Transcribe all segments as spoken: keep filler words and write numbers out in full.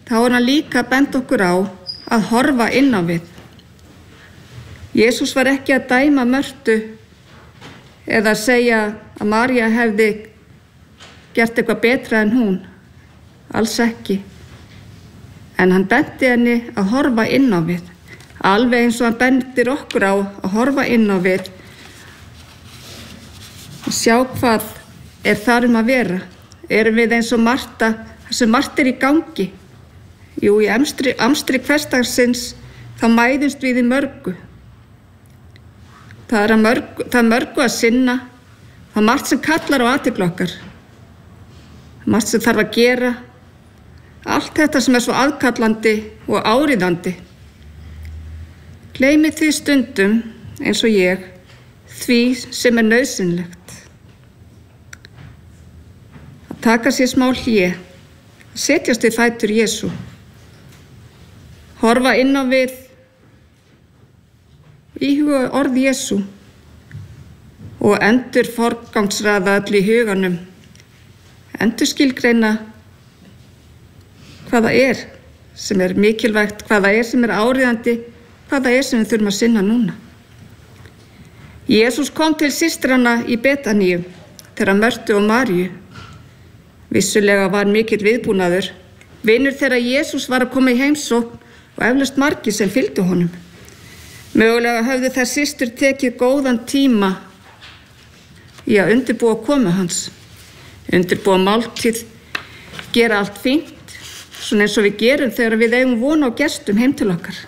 þá er hann líka að benda okkur á að horfa inn á við. Jesús var ekki að dæma Mörtu eða að segja að María hefði gert eitthvað betra en hún. Alls ekki. En hann benti henni að horfa inn á við. Alveg eins og hann bendir okkur á að horfa inn á við. Og sjá hvað er þar um að vera. Erum við eins og Marta, þar sem margt er í gangi. Jú, í amstri, amstri hversdagsins þá mæðumst við í mörgu. Það er, að mörgu, það er mörgu að sinna. Það er margt sem kallar á athygli okkar. Margt sem þarf að gera. Allt þetta sem er svo aðkallandi og áríðandi. Gleymið því stundum, eins og ég, því sem er nauðsynlegt. Að taka sér smá hlé, að setjast við fætur Jesú. Horfa inn á við, íhuga orð Jesú og endur forgangsraða öll í huganum. Endur skilgreina hvað það er sem er mikilvægt, hvað það er sem er áríðandi, hvað það er sem við þurfum að sinna núna. Jesús kom til systranna í Betaníu þegar Mörtu og Maríu. Vissulega var mikill viðbúnaður. Vinur þegar Jesús var að koma í heimsókn og eflaust margir sem fylgdu honum. Mögulega höfðu þær systur tekið góðan tíma í að undirbúa komu hans. Undirbúa máltíð, gera allt fínt, svona eins og við gerum þegar við eigum von á gestum heim til okkar.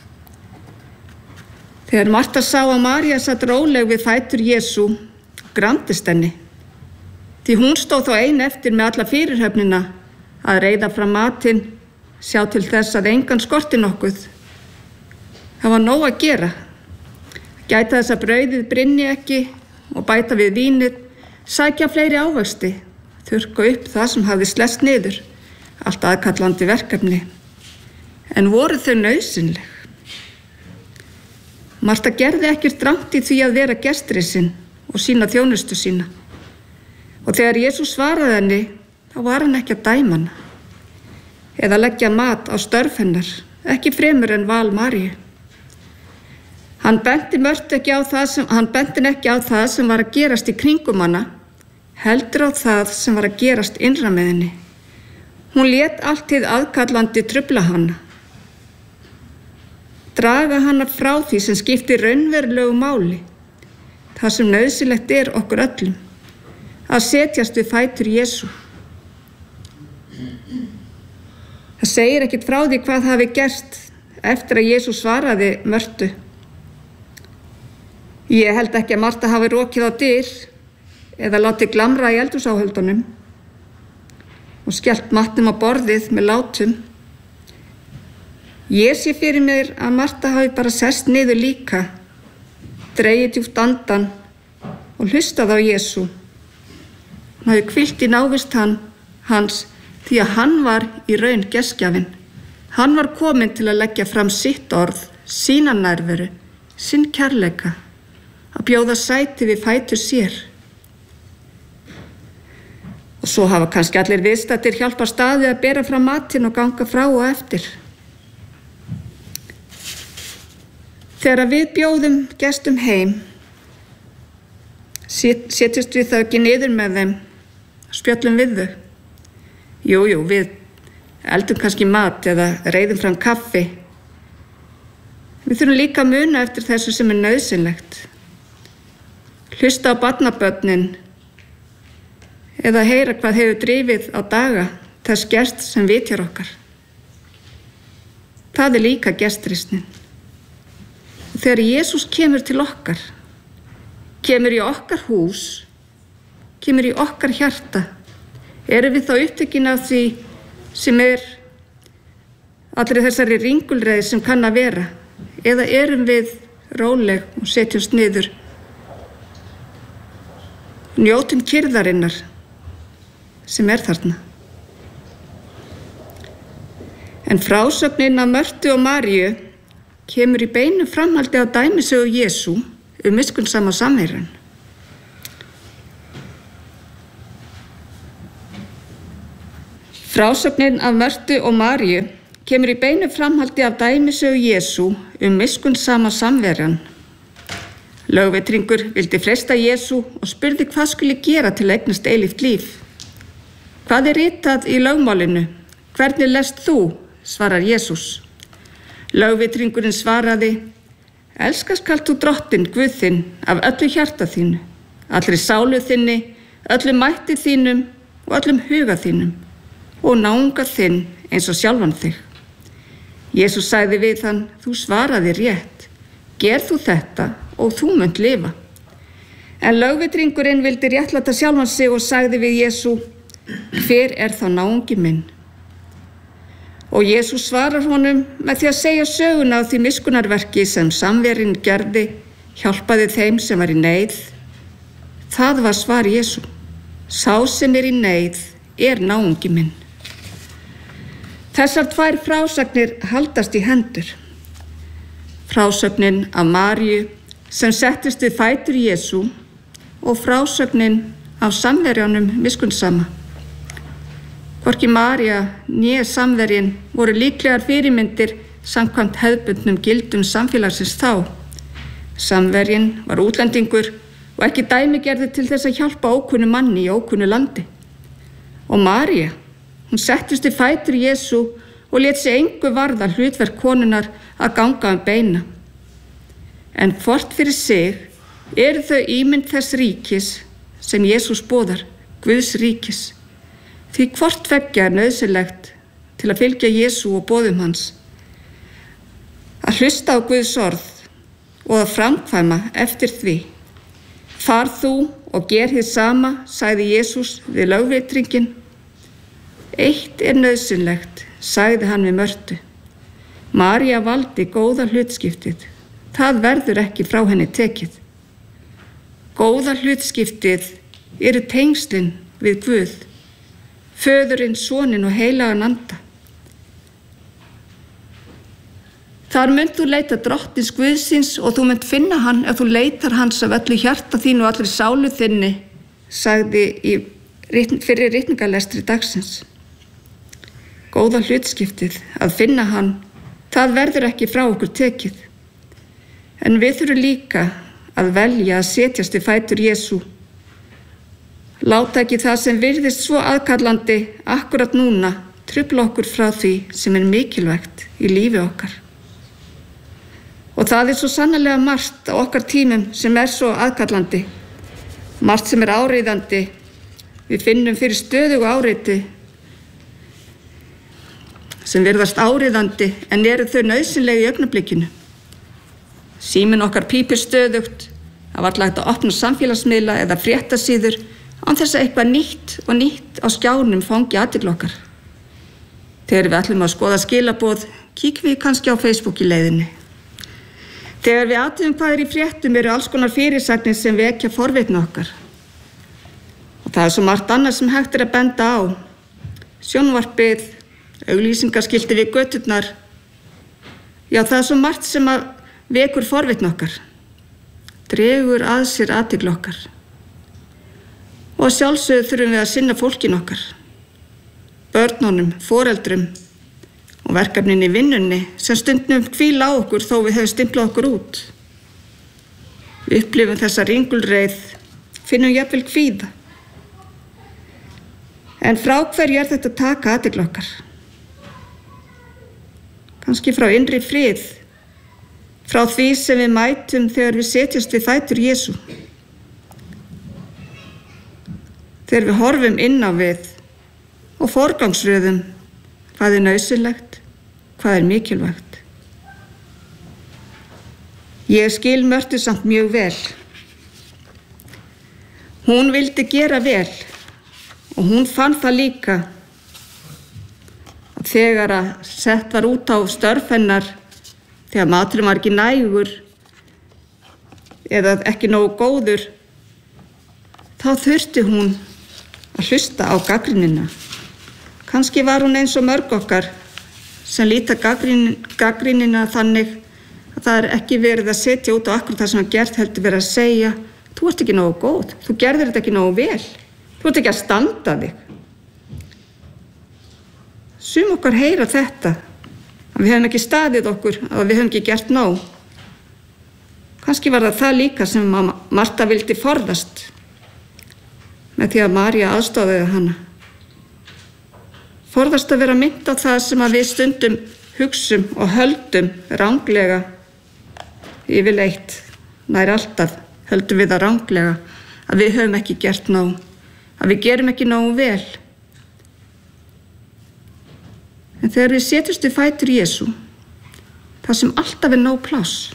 Þegar Marta sá að María satt róleg við fætur Jesú, grandist henni. Því hún stóð þó ein eftir með alla fyrirhöfnina að reiða fram matinn, sjá til þess að engan skorti nokkuð. Það var nóg að gera. Gæta þess að brauðið brynni ekki og bæta við vínið, sækja fleiri ávexti, þurrka upp það sem hafði slest niður, allt aðkallandi verkefni. En voru þau nauðsynleg? Marta gerði ekkert rangt í því að vera gestrisinn og sína þjónustu sína. Og þegar Jesús svaraði henni, þá var hann ekki að dæma hana. Eða leggja mat á störf hennar, ekki fremur en val Maríu. Hann benti Mörtu ekki á það sem, hann benti ekki á það sem var að gerast í kringum hana, heldur á það sem var að gerast innra með henni. Hún lét allt hið aðkallandi trufla hana. Draga hana frá því sem skiptir raunverulegu máli, það sem nauðsynlegt er okkur öllum, að setjast við fætur Jesú. Það segir ekkert frá því hvað hafi gerst eftir að Jesú svaraði Mörtu. Ég held ekki að Marta hafi rokið á dyr eða látið glamra í eldhúsáhöldunum og skellt matnum á borðið með látum. Ég sé fyrir mér að Marta hafi bara sest niður líka, dregið djúpt andan og hlustað á Jesú. Hann hafi hvílt í návist hann, hans því að hann var í raun gestgjafinn. Hann var kominn til að leggja fram sitt orð, sína nærveru, sinn kærleika, að bjóða sæti við fætur sér. Og svo hafa kannski allir viðstaddir hjálpa staði að bera fram matinn og ganga frá og eftir. Þegar við bjóðum gestum heim, setjumst við þá ekki niður með þeim, spjöllum við þau. Jú, jú, við eldum kannski mat eða reiðum fram kaffi. Við þurfum líka að muna eftir þessu sem er nauðsynlegt. Hlusta á barnabörnin eða heyra hvað hefur drifið á daga þess gests sem vitjar okkar. Það er líka gestrisnin. Og þegar Jesús kemur til okkar, kemur í okkar hús, kemur í okkar hjarta, erum við þá upptekin af því sem er allri þessari ringulreið sem kann að vera, eða erum við róleg og setjumst niður, njótum kyrrðarinnar sem er þarna. En frásögnin af Mörtu og Maríu kemur í beinu framhaldi á dæmisögu Jesú um miskunnsama samherjan. Frásögnin af Mörtu og Maríu kemur í beinu framhaldi af dæmisögu Jesú um miskunnsama samverjan. Lögvetringur vildi freista Jesú og spurði hvað skuli gera til að eignast eilíft líf. Hvað er ritað í lögmálinu? Hvernig lest þú? Svarar Jesús. Lögvetringurinn svaraði: Elska skalt þú drottinn Guð þinn af öllu hjarta þínu, allri sálu þinni, öllum mætti þínum og öllum huga þínum og náunga þinn eins og sjálfan þig. Jesús sagði við hann: Þú svaraði rétt, ger þú þetta og þú munt lifa. En lögvetringurinn vildi réttlæta sjálfan sig og sagði við Jesú: Hver er þá náungi minn? Og Jesús svarar honum með því að segja söguna af því miskunnarverki sem samverinn gerði, hjálpaði þeim sem var í neyð. Það var svar Jesú: Sá sem er í neyð er náungi minn. Þessar tvær frásagnir haldast í hendur. Frásögnin af Maríu sem settist við fætur Jesú og frásögnin af samverjanum miskunnsama. Hvorki María né samverjinn voru líklegar fyrirmyndir samkvæmt hefðbundnum gildum samfélagsins þá. Samverjinn var útlendingur og ekki dæmigerður til þess að hjálpa ókunnu manni í ókunnu landi. Og María, hún settist við fætur Jesú og lét sig engu varða hlutverk konunnar að ganga um beina. En hvort fyrir sig eru þau ímynd þess ríkis sem Jesús boðar, Guðs ríkis. Því hvort tveggja er nauðsynlegt til að fylgja Jesú og boðum hans. Að hlusta á Guðs orð og að framkvæma eftir því. Far þú og ger hið sama, sagði Jesús við lögvetringinn. Eitt er nauðsynlegt, sagði hann við Mörtu. María valdi góða hlutskiptið. Það verður ekki frá henni tekið. Góða hlutskiptið eru tengslin við Guð, Föðurinn, Soninn og heilagan anda. Þar munt þú leita drottins Guðsins og þú munt finna hann ef þú leitar hans af öllu hjarta þínu og allri sálu þinni, sagði í fyrir ritningalestri dagsins. Góða hlutskiptið, að finna hann, það verður ekki frá okkur tekið. En við þurfum líka að velja að setjast við fætur Jesú. Láta ekki það sem virðist svo aðkallandi akkurat núna trufla okkur frá því sem er mikilvægt í lífi okkar. Og það er svo sannarlega margt á okkar tímum sem er svo aðkallandi, margt sem er áreiðandi. Við finnum fyrir stöðugu áreiti sem virðast áreiðandi en eru þau nauðsynleg í augnablikinu. Síminn okkar pípir stöðugt, það var hægt að opna samfélagsmiðla eða fréttasíður án þess að eitthvað nýtt og nýtt á skjánum fangi athygli okkar. Þegar við ætlum að skoða skilaboð, kíkjum við kannski á Facebook í leiðinni. Þegar við athugum hvað er í fréttum eru alls konar fyrirsagnir sem vekja forvitni okkar. Og það er svo margt annað sem hægt er að benda á. Sjónvarpið, auglýsingaskilti við göturnar. Já, það er svo margt sem að vekur forvitni okkar, dregur að sér athygli okkar. Og sjálfsögðu þurfum við að sinna fólkin okkar, börnunum, foreldrum og verkefnin í vinnunni sem stundum hvíla á okkur þó við höfum stimplað okkur út. Við upplifum þessa ringulreið, finnum jafnvel kvíða. En frá hverju er þetta að taka athygli okkar? Kannski frá innri frið, frá því sem við mætum þegar við setjast við fætur Jesú. Þegar við horfum inn á við og forgangsröðum hvað er nauðsynlegt, hvað er mikilvægt. Ég skil Mörtu samt mjög vel. Hún vildi gera vel og hún fann það líka að þegar að sett var út á störf hennar, þegar maturinn var ekki nægur eða ekki nógu góður, þá þurfti hún að hlusta á gagnrýnina. Kannski var hún eins og mörg okkar sem líta gagnrýnina þannig að það er ekki verið að setja út á akkurat það sem hann gert, heldur verið að segja: þú ert ekki nógu góð, þú gerðir þetta ekki nógu vel, þú ert ekki að standa þig. Sum okkar heyra þetta, að við höfum ekki staðið okkur, að við höfum ekki gert nóg. Kannski var það það líka sem Marta vildi forðast með því að María aðstoðaði hana. Forðast að vera minnt á það sem að við stundum hugsum og höldum ranglega. Yfirleitt, nær alltaf, höldum við það ranglega, að við höfum ekki gert nóg, að við gerum ekki nógu vel. En þegar við setjumst við fætur Jesú, það sem alltaf er nóg pláss,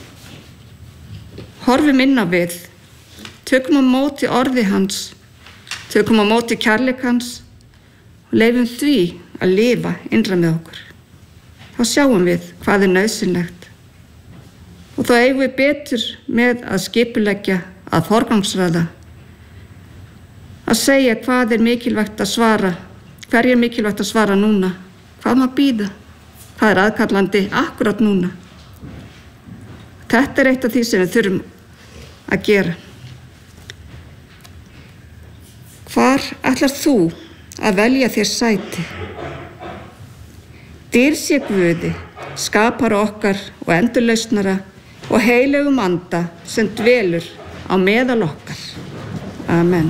horfum inn á við, tökum á móti orði hans, tökum á móti kærleik hans og leyfum því að lifa innra með okkur. Þá sjáum við hvað er nauðsynlegt og þá eigum við betur með að skipuleggja, að forgangsraða, að segja hvað er mikilvægt að svara, hverju er mikilvægt að svara núna, hvað má bíða, hvað er aðkallandi akkurat núna. Þetta er eitt af því sem við þurfum að gera. Hvar ætlar þú að velja þér sæti? Dýr sé Guði, skapara okkar og endurlausnara og heilögum anda sem dvelur á meðal okkar. Amen.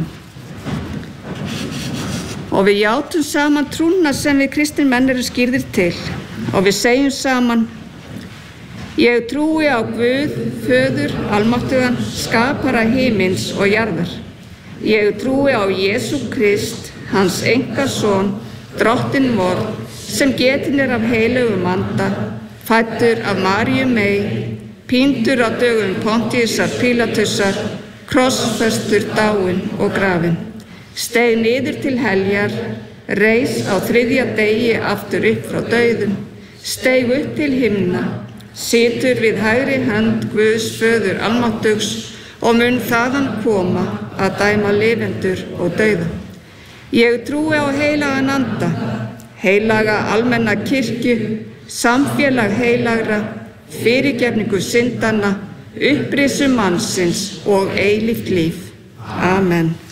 Og við játum saman trúna sem við kristnir menn erum skírðir til og við segjum saman: Ég trúi á Guð, Föður, almáttugan, skapara himins og jarðar. Ég trúi á Jesú Krist, hans einkason, drottinn vor, sem getinn er af heilögum anda, fæddur af Maríu mey, píndur á dögum Pontíusar Pílatusar, krossfestur, dáinn og grafinn, steig niður til heljar, reis á þriðja degi aftur upp frá dauðum, steig upp til himna, situr við hægri hönd Guðs Föður almáttugs og mun þaðan koma að dæma lifendur og dauða. Ég trúi á heilagan anda, heilaga almenna kirkju, samfélag heilagra, fyrirgefningu syndanna, upprisu mannsins og eilíft líf. Amen.